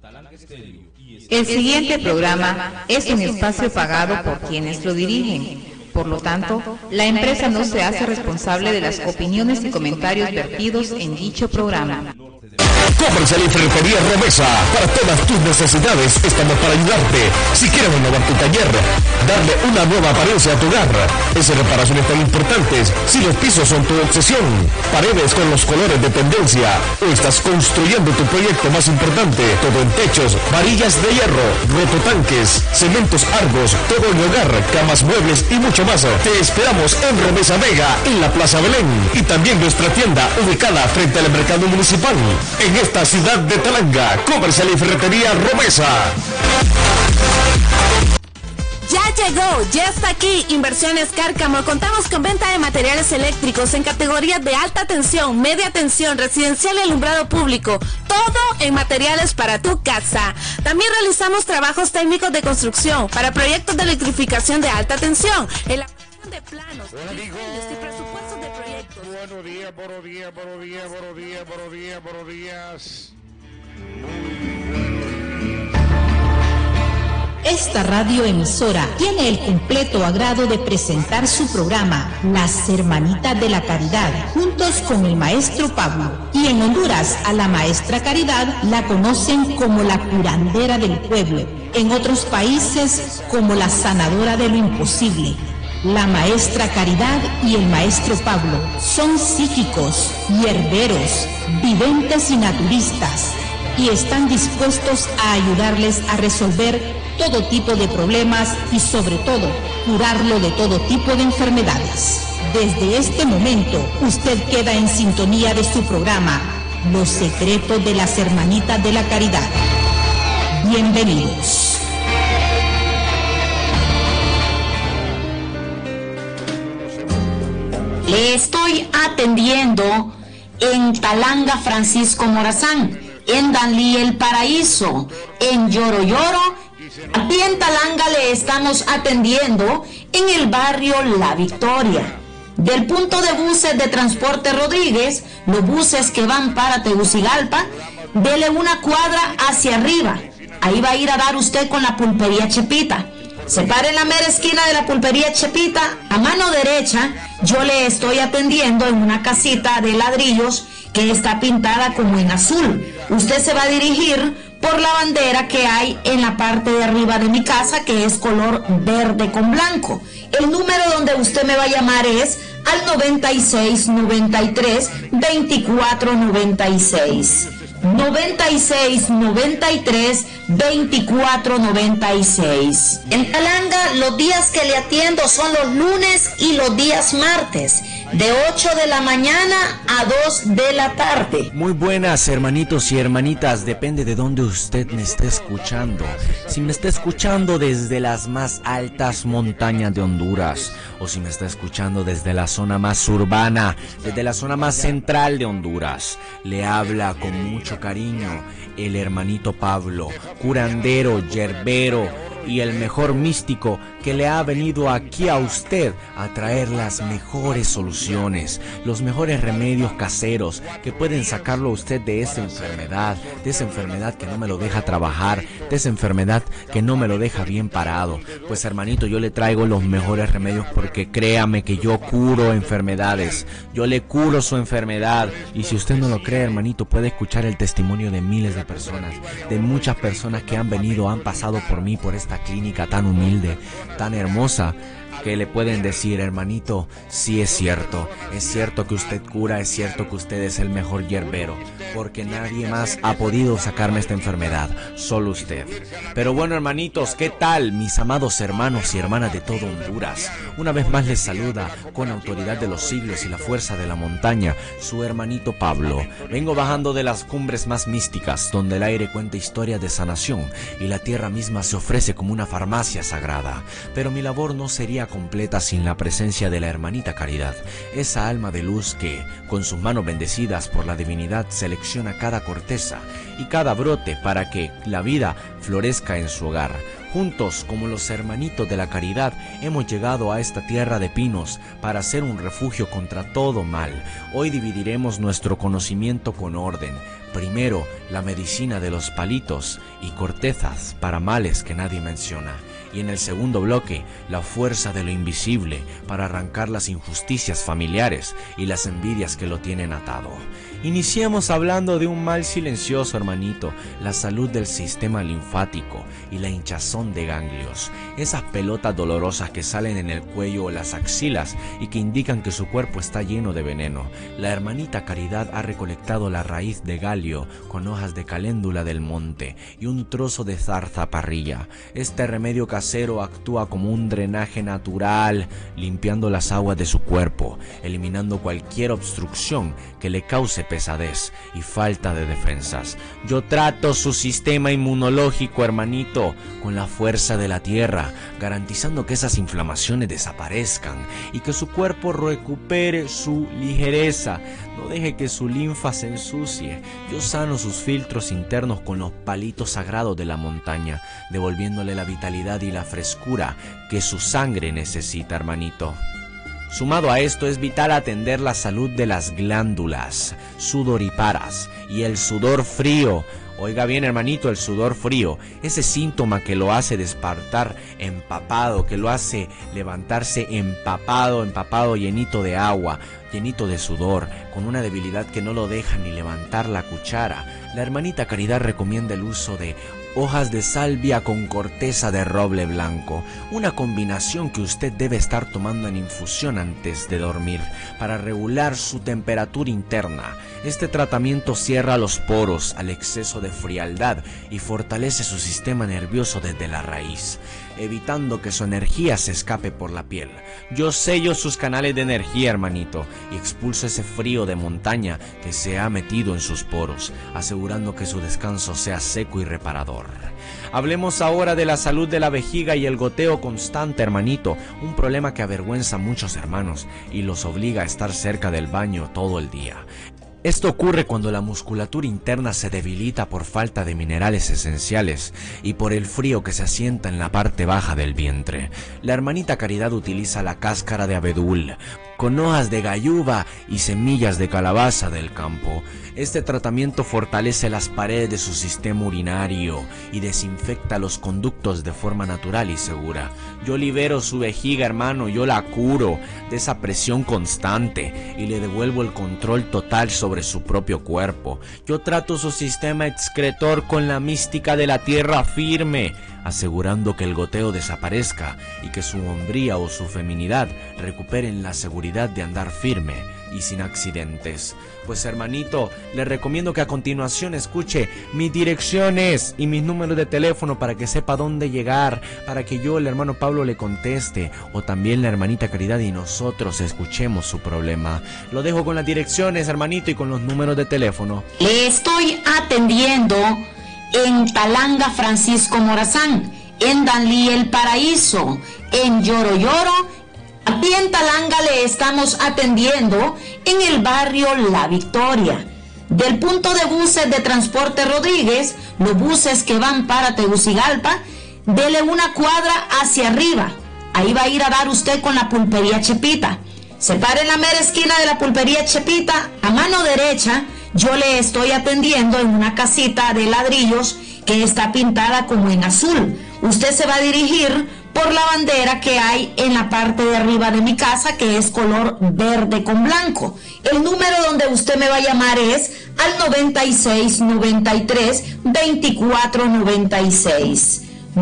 El siguiente programa es un espacio pagado por quienes lo dirigen. Por lo tanto, la empresa no se hace responsable de las opiniones y comentarios vertidos en dicho programa. Comercial y Ferretería Romesa. Para todas tus necesidades estamos para ayudarte. Si quieres renovar tu taller, darle una nueva apariencia a tu hogar, esas reparaciones tan importantes, si los pisos son tu obsesión, paredes con los colores de tendencia, o estás construyendo tu proyecto más importante, todo en techos, varillas de hierro, rototanques, cementos Argos, todo en hogar, camas, muebles y mucho más. Te esperamos en Romesa Vega, en la Plaza Belén, y también nuestra tienda ubicada frente al mercado municipal, en esta ciudad de Talanga. Comercial y Ferretería Romesa. Ya llegó, ya está aquí Inversiones Cárcamo. Contamos con venta de materiales eléctricos en categorías de alta tensión, media tensión, residencial y alumbrado público. Todo en materiales para tu casa. También realizamos trabajos técnicos de construcción para proyectos de electrificación de alta tensión, elaboración de planos, diseños y presupuestos de proyectos. Buenos días, buenos días, buenos días, buenos días, buenos días, buenos días. Esta radioemisora tiene el completo agrado de presentar su programa Las Hermanitas de la Caridad, juntos con el maestro Pablo. Y en Honduras a la maestra Caridad la conocen como la curandera del pueblo, en otros países como la sanadora de lo imposible. La maestra Caridad y el maestro Pablo son psíquicos, hierberos, videntes y naturistas, y están dispuestos a ayudarles a resolver todo tipo de problemas y sobre todo curarlo de todo tipo de enfermedades. Desde este momento usted queda en sintonía de su programa Los Secretos de las Hermanitas de la Caridad. Bienvenidos. Le estoy atendiendo en Talanga Francisco Morazán, en Danlí El Paraíso, en Lloro Lloro. Aquí en Talanga le estamos atendiendo en el barrio La Victoria. Del punto de buses de Transporte Rodríguez, los buses que van para Tegucigalpa, dele una cuadra hacia arriba. Ahí va a ir a dar usted con la pulpería Chepita. Se para en la mera esquina de la pulpería Chepita, a mano derecha, yo le estoy atendiendo en una casita de ladrillos que está pintada como en azul. Usted se va a dirigir por la bandera que hay en la parte de arriba de mi casa, que es color verde con blanco. El número donde usted me va a llamar es al 96 93 24 96. 96 93 24 96. En Talanga los días que le atiendo son los lunes y los días martes, de 8 de la mañana a 2 de la tarde. Muy buenas, hermanitos y hermanitas, depende de dónde usted me esté escuchando. Si me está escuchando desde las más altas montañas de Honduras, o si me está escuchando desde la zona más urbana, desde la zona más central de Honduras, le habla con mucho cariño el hermanito Pablo, curandero, yerbero y el mejor místico que le ha venido aquí a usted a traer las mejores soluciones, los mejores remedios caseros que pueden sacarlo a usted de esa enfermedad que no me lo deja trabajar, de esa enfermedad que no me lo deja bien parado. Pues hermanito, yo le traigo los mejores remedios porque créame que yo curo enfermedades, yo le curo su enfermedad. Y si usted no lo cree, hermanito, puede escuchar el testimonio de miles de personas, de muchas personas que han venido, han pasado por mí, por esta clínica tan humilde, tan hermosa, que le pueden decir, hermanito, sí es cierto que usted cura, es cierto que usted es el mejor yerbero, porque nadie más ha podido sacarme esta enfermedad, solo usted. Pero bueno, hermanitos, ¿qué tal, mis amados hermanos y hermanas de todo Honduras? Una vez más les saluda, con autoridad de los siglos y la fuerza de la montaña, su hermanito Pablo. Vengo bajando de las cumbres más místicas, donde el aire cuenta historias de sanación y la tierra misma se ofrece como una farmacia sagrada. Pero mi labor no sería completa sin la presencia de la hermanita Caridad, esa alma de luz que, con sus manos bendecidas por la divinidad, selecciona cada corteza y cada brote para que la vida florezca en su hogar. Juntos, como los hermanitos de la Caridad, hemos llegado a esta tierra de pinos para ser un refugio contra todo mal. Hoy dividiremos nuestro conocimiento con orden, Primero, la medicina de los palitos y cortezas para males que nadie menciona. Y en el segundo bloque, la fuerza de lo invisible para arrancar las injusticias familiares y las envidias que lo tienen atado. Iniciemos hablando de un mal silencioso, hermanito, la salud del sistema linfático y la hinchazón de ganglios. Esas pelotas dolorosas que salen en el cuello o las axilas y que indican que su cuerpo está lleno de veneno. La hermanita Caridad ha recolectado la raíz de galio con hojas de caléndula del monte y un trozo de zarzaparrilla. Este remedio casero actúa como un drenaje natural, limpiando las aguas de su cuerpo, eliminando cualquier obstrucción que le cause pesadez y falta de defensas. Yo trato su sistema inmunológico, hermanito, con la fuerza de la tierra, garantizando que esas inflamaciones desaparezcan y que su cuerpo recupere su ligereza. No deje que su linfa se ensucie. Yo sano sus filtros internos con los palitos sagrados de la montaña, devolviéndole la vitalidad y la frescura que su sangre necesita, hermanito. Sumado a esto, es vital atender la salud de las glándulas sudoríparas y el sudor frío. Oiga bien, hermanito, el sudor frío, ese síntoma que lo hace despertar empapado, que lo hace levantarse empapado, llenito de agua, llenito de sudor, con una debilidad que no lo deja ni levantar la cuchara. La hermanita Caridad recomienda el uso de hojas de salvia con corteza de roble blanco, una combinación que usted debe estar tomando en infusión antes de dormir para regular su temperatura interna. Este tratamiento cierra los poros al exceso de frialdad y fortalece su sistema nervioso desde la raíz, evitando que su energía se escape por la piel. Yo sello sus canales de energía, hermanito, y expulso ese frío de montaña que se ha metido en sus poros, asegurando que su descanso sea seco y reparador. Hablemos ahora de la salud de la vejiga y el goteo constante, hermanito, un problema que avergüenza a muchos hermanos y los obliga a estar cerca del baño todo el día. Esto ocurre cuando la musculatura interna se debilita por falta de minerales esenciales y por el frío que se asienta en la parte baja del vientre. La hermanita Caridad utiliza la cáscara de abedul con hojas de gayuba y semillas de calabaza del campo. Este tratamiento fortalece las paredes de su sistema urinario y desinfecta los conductos de forma natural y segura. Yo libero su vejiga, hermano, yo la curo de esa presión constante y le devuelvo el control total sobre su propio cuerpo. Yo trato su sistema excretor con la mística de la tierra firme, asegurando que el goteo desaparezca y que su hombría o su feminidad recuperen la seguridad de andar firme y sin accidentes. Pues, hermanito, le recomiendo que a continuación escuche mis direcciones y mis números de teléfono para que sepa dónde llegar, para que yo, el hermano Pablo, le conteste, o también la hermanita Caridad y nosotros escuchemos su problema. Lo dejo con las direcciones, hermanito, y con los números de teléfono. Le estoy atendiendo en Talanga Francisco Morazán, en Danlí El Paraíso, en Lloro Lloro. Aquí en Talanga le estamos atendiendo en el barrio La Victoria. Del punto de buses de Transporte Rodríguez, los buses que van para Tegucigalpa, dele una cuadra hacia arriba. Ahí va a ir a dar usted con la pulpería Chepita. Se para en la mera esquina de la pulpería Chepita, a mano derecha. Yo le estoy atendiendo en una casita de ladrillos que está pintada como en azul. Usted se va a dirigir por la bandera que hay en la parte de arriba de mi casa, que es color verde con blanco. El número donde usted me va a llamar es al 96 93 24 96.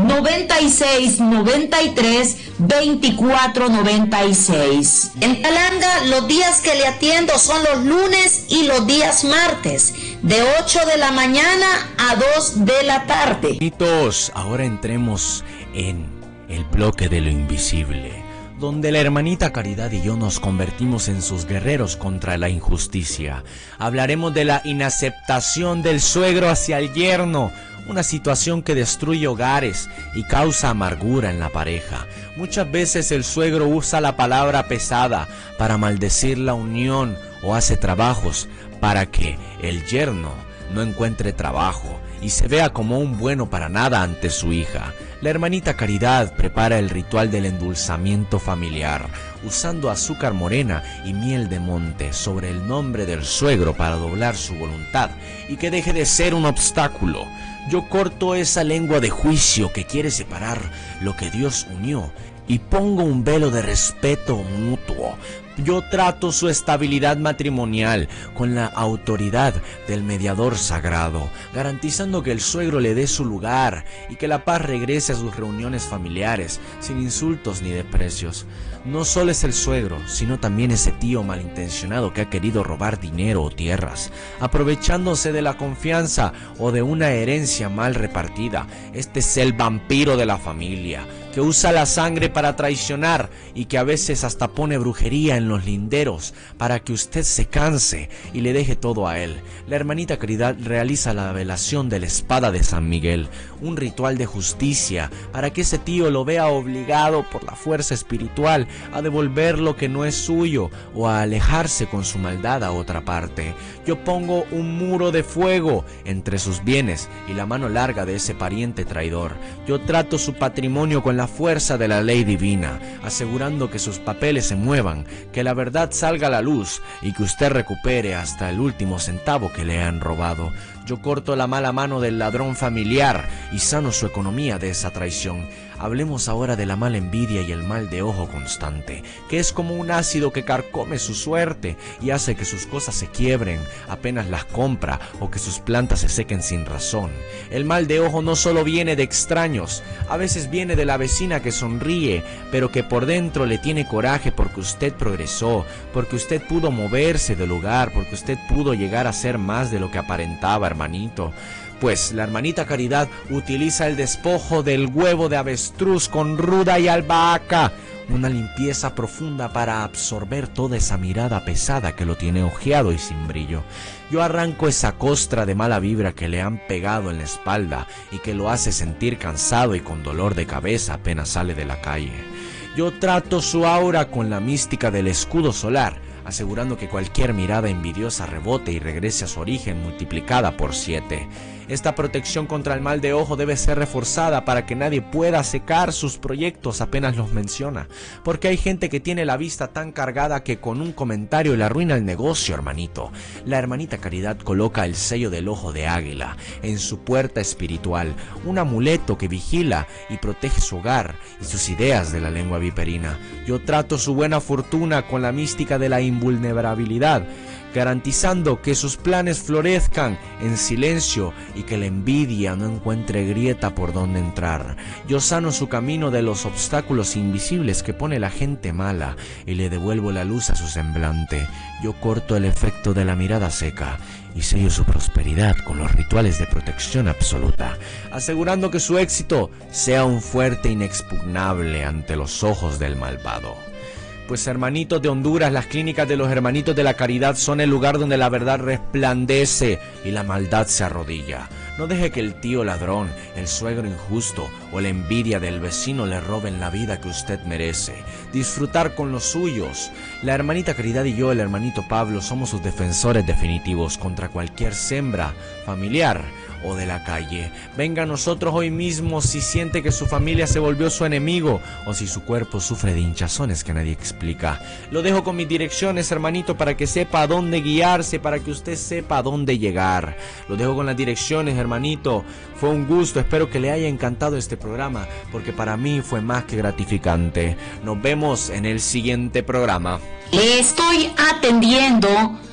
96 93 24 96. En Talanga los días que le atiendo son los lunes y los días martes, de 8 de la mañana a 2 de la tarde. Ahora entremos en el bloque de lo invisible, donde la hermanita Caridad y yo nos convertimos en sus guerreros contra la injusticia. Hablaremos de la inaceptación del suegro hacia el yerno, una situación que destruye hogares y causa amargura en la pareja. Muchas veces el suegro usa la palabra pesada para maldecir la unión o hace trabajos para que el yerno no encuentre trabajo y se vea como un bueno para nada ante su hija. La hermanita Caridad prepara el ritual del endulzamiento familiar, usando azúcar morena y miel de monte sobre el nombre del suegro para doblar su voluntad y que deje de ser un obstáculo. Yo corto esa lengua de juicio que quiere separar lo que Dios unió y pongo un velo de respeto mutuo. Yo trato su estabilidad matrimonial con la autoridad del mediador sagrado, garantizando que el suegro le dé su lugar y que la paz regrese a sus reuniones familiares, sin insultos ni desprecios. No solo es el suegro, sino también ese tío malintencionado que ha querido robar dinero o tierras, aprovechándose de la confianza o de una herencia mal repartida. Este es el vampiro de la familia, que usa la sangre para traicionar y que a veces hasta pone brujería en los linderos para que usted se canse y le deje todo a él. La hermanita Caridad realiza la velación de la espada de San Miguel, un ritual de justicia para que ese tío lo vea obligado por la fuerza espiritual a devolver lo que no es suyo o a alejarse con su maldad a otra parte. Yo pongo un muro de fuego entre sus bienes y la mano larga de ese pariente traidor. Yo trato su patrimonio con la fuerza de la ley divina, asegurando que sus papeles se muevan, que la verdad salga a la luz y que usted recupere hasta el último centavo que le han robado. Yo corto la mala mano del ladrón familiar y sano su economía de esa traición. Hablemos ahora de la mala envidia y el mal de ojo constante, que es como un ácido que carcome su suerte y hace que sus cosas se quiebren apenas las compra o que sus plantas se sequen sin razón. El mal de ojo no solo viene de extraños, a veces viene de la vecina que sonríe, pero que por dentro le tiene coraje porque usted progresó, porque usted pudo moverse del lugar, porque usted pudo llegar a ser más de lo que aparentaba, hermanito. Pues la hermanita Caridad utiliza el despojo del huevo de avestruz con ruda y albahaca, una limpieza profunda para absorber toda esa mirada pesada que lo tiene ojeado y sin brillo. Yo arranco esa costra de mala vibra que le han pegado en la espalda y que lo hace sentir cansado y con dolor de cabeza apenas sale de la calle. Yo trato su aura con la mística del escudo solar, asegurando que cualquier mirada envidiosa rebote y regrese a su origen multiplicada por 7. Esta protección contra el mal de ojo debe ser reforzada para que nadie pueda secar sus proyectos apenas los menciona, porque hay gente que tiene la vista tan cargada que con un comentario le arruina el negocio, hermanito. La hermanita Caridad coloca el sello del ojo de águila en su puerta espiritual, un amuleto que vigila y protege su hogar y sus ideas de la lengua viperina. Yo trato su buena fortuna con la mística de la invulnerabilidad, garantizando que sus planes florezcan en silencio y que la envidia no encuentre grieta por donde entrar. Yo sano su camino de los obstáculos invisibles que pone la gente mala y le devuelvo la luz a su semblante. Yo corto el efecto de la mirada seca y sello su prosperidad con los rituales de protección absoluta, asegurando que su éxito sea un fuerte inexpugnable ante los ojos del malvado. Pues hermanitos de Honduras, las clínicas de los hermanitos de la caridad son el lugar donde la verdad resplandece y la maldad se arrodilla. No deje que el tío ladrón, el suegro injusto o la envidia del vecino le roben la vida que usted merece. Disfrutar con los suyos. La hermanita Caridad y yo, el hermanito Pablo, somos sus defensores definitivos contra cualquier sembra familiar o de la calle. Venga a nosotros hoy mismo si siente que su familia se volvió su enemigo o si su cuerpo sufre de hinchazones que nadie explica. Lo dejo con mis direcciones, hermanito, para que sepa a dónde guiarse, para que usted sepa a dónde llegar. Lo dejo con las direcciones, hermanito. Fue un gusto, espero que le haya encantado este programa, porque para mí fue más que gratificante. Nos vemos en el siguiente programa. Le estoy atendiendo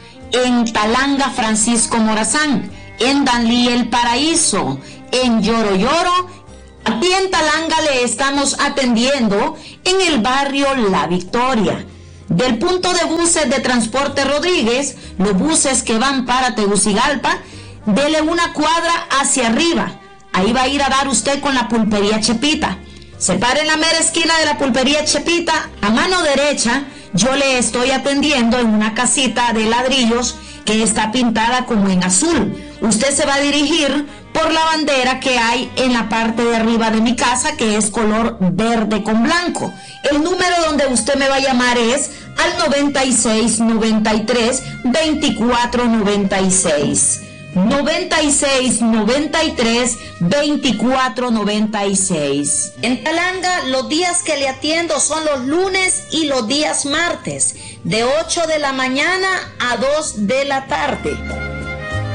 en Talanga Francisco Morazán, en Danlí El Paraíso, en Lloro Lloro. Aquí en Talanga le estamos atendiendo en el barrio La Victoria. Del punto de buses de Transporte Rodríguez, los buses que van para Tegucigalpa, dele una cuadra hacia arriba. Ahí va a ir a dar usted con la pulpería Chepita. Se para en la mera esquina de la pulpería Chepita, a mano derecha. Yo le estoy atendiendo en una casita de ladrillos que está pintada como en azul. Usted se va a dirigir por la bandera que hay en la parte de arriba de mi casa, que es color verde con blanco. El número donde usted me va a llamar es al 96 93 24 96. 96 93 24 96. En Talanga, los días que le atiendo son los lunes y los días martes, de 8 de la mañana a 2 de la tarde.